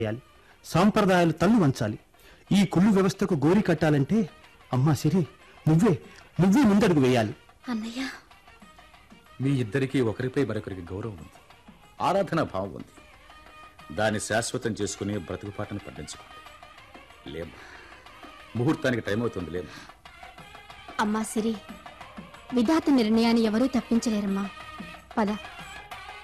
చేయాలి, సాంప్రదాయాలు తల్లు వంచాలి. ఈ కుళ్ళు వ్యవస్థకు గోరి కట్టాలంటే అమ్మా సిరి నువ్వే ముందడుగు వేయాలి. అన్నయ్య, మీ ఇద్దరికీ ఒకరిపై మరొకరికి గౌరవం ఉంది, ఆరాధనా భావం ఉంది. దాన్ని శాశ్వతం చేసుకుని బ్రతుకుపాటను పండించుకోండి. లేమ్మా, ముహూర్తానికి టైం అవుతుంది. లేమ్మా. అమ్మా సిరి, విధాత నిర్ణయాన్ని ఎవరూ తప్పించలేరమ్మా. పద.